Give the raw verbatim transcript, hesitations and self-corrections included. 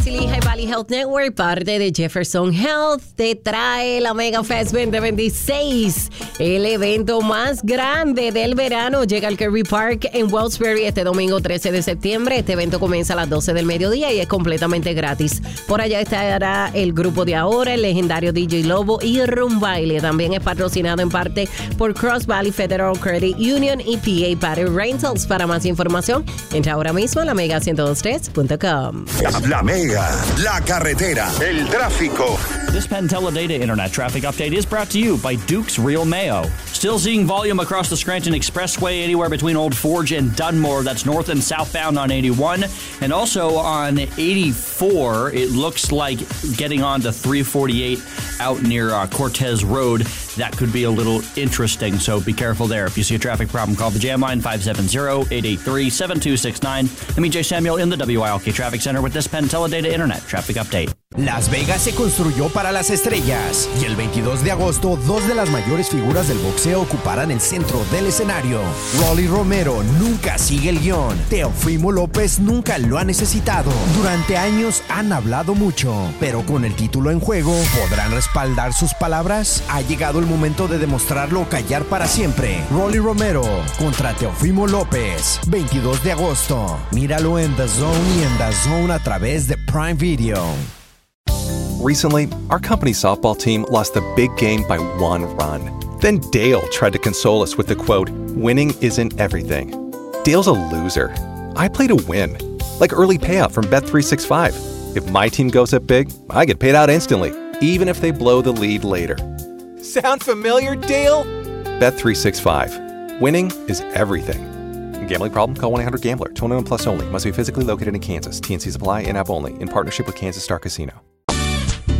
Lehigh Valley Health Network, parte de Jefferson Health, te trae la Mega Fest veinte veintiséis, el evento más grande del verano. Llega al Kirby Park en Wellsbury este domingo trece de septiembre. Este evento comienza a las doce del mediodía y es completamente gratis. Por allá estará el grupo de ahora, el legendario D J Lobo y Rumbaile. También es patrocinado en parte por Cross Valley Federal Credit Union y P A Party Rentals. Para más información, entra ahora mismo a la mega ciento dos tres punto com. La Mega, la carretera, el tráfico. This Penn Teledata Internet Traffic Update is brought to you by Duke's Real Mayo. Still seeing volume across the Scranton Expressway anywhere between Old Forge and Dunmore. That's north and southbound on eighty-one. And also on eighty-four, it looks like getting on to three forty-eight out near uh, Cortez Road. That could be a little interesting, so be careful there. If you see a traffic problem, call the Jam Line five seven zero, eight eight three, seven two six nine. I'm E J Samuel in the W I L K Traffic Center with this Penn Teledata Internet Traffic Update. Las Vegas se construyó para las estrellas y el veintidós de agosto dos de las mayores figuras del boxeo ocuparán el centro del escenario. Rolly Romero nunca sigue el guión. Teofimo López nunca lo ha necesitado. Durante años han hablado mucho, pero con el título en juego, ¿podrán respaldar sus palabras? Ha llegado el momento de demostrarlo o callar para siempre. Rolly Romero contra Teofimo López, veintidós de agosto. Míralo en The Zone y en The Zone a través de Prime Video. Recently, our company softball team lost the big game by one run. Then Dale tried to console us with the quote, "Winning isn't everything." Dale's a loser. I play to win. Like early payout from Bet three sixty-five. If my team goes up big, I get paid out instantly, even if they blow the lead later. Sound familiar, Dale? Bet three sixty-five. Winning is everything. Gambling problem? Call one eight hundred gambler. twenty-one plus only. Must be physically located in Kansas. T N Cs apply. In-app only. In partnership with Kansas Star Casino.